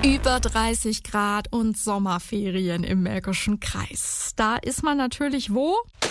Über 30 Grad und Sommerferien im Märkischen Kreis. Da ist man natürlich wo?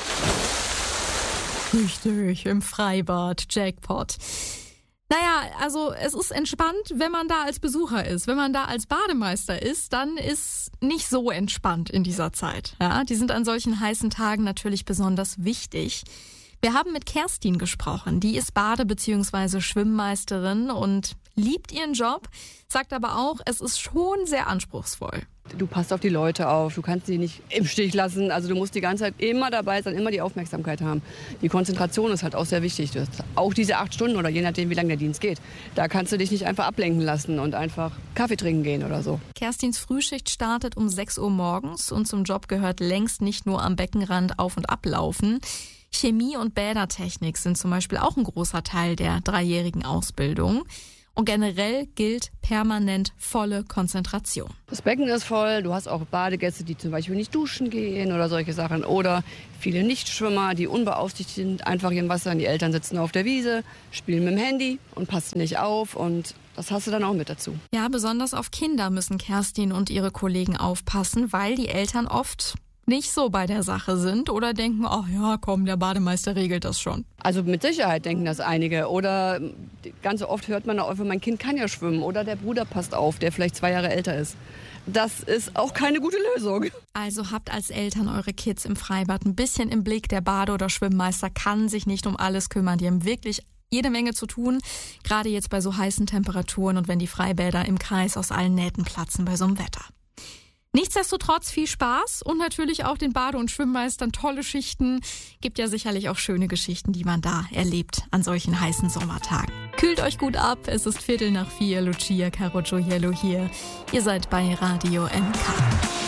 Richtig, im Freibad, Jackpot. Naja, also es ist entspannt, wenn man da als Besucher ist. Wenn man da als Bademeister ist, dann ist nicht so entspannt in dieser Zeit. Ja, die sind an solchen heißen Tagen natürlich besonders wichtig. Wir haben mit Kerstin gesprochen. Die ist Bade- bzw. Schwimmmeisterin und liebt ihren Job, sagt aber auch, es ist schon sehr anspruchsvoll. Du passt auf die Leute auf, du kannst sie nicht im Stich lassen. Also du musst die ganze Zeit immer dabei sein, immer die Aufmerksamkeit haben. Die Konzentration ist halt auch sehr wichtig. Auch diese 8 Stunden oder je nachdem, wie lange der Dienst geht. Da kannst du dich nicht einfach ablenken lassen und einfach Kaffee trinken gehen oder so. Kerstins Frühschicht startet um 6 Uhr morgens und zum Job gehört längst nicht nur am Beckenrand auf- und ablaufen. Chemie und Bädertechnik sind zum Beispiel auch ein großer Teil der 3-jährigen Ausbildung. Und generell gilt permanent volle Konzentration. Das Becken ist voll, du hast auch Badegäste, die zum Beispiel nicht duschen gehen oder solche Sachen. Oder viele Nichtschwimmer, die unbeaufsichtigt sind, einfach im Wasser. Und die Eltern sitzen auf der Wiese, spielen mit dem Handy und passen nicht auf. Und das hast du dann auch mit dazu. Ja, besonders auf Kinder müssen Kerstin und ihre Kollegen aufpassen, weil die Eltern oft nicht so bei der Sache sind oder denken, ach ja, komm, der Bademeister regelt das schon. Also mit Sicherheit denken das einige. Oder ganz oft hört man auch, mein Kind kann ja schwimmen. Oder der Bruder passt auf, der vielleicht 2 Jahre älter ist. Das ist auch keine gute Lösung. Also habt als Eltern eure Kids im Freibad ein bisschen im Blick. Der Bade- oder Schwimmmeister kann sich nicht um alles kümmern. Die haben wirklich jede Menge zu tun, gerade jetzt bei so heißen Temperaturen und wenn die Freibäder im Kreis aus allen Nähten platzen bei so einem Wetter. Nichtsdestotrotz viel Spaß und natürlich auch den Bade- und Schwimmmeistern tolle Schichten. Gibt ja sicherlich auch schöne Geschichten, die man da erlebt an solchen heißen Sommertagen. Kühlt euch gut ab, es ist 3:15, Lucia Carocciuelo hier. Ihr seid bei Radio MK.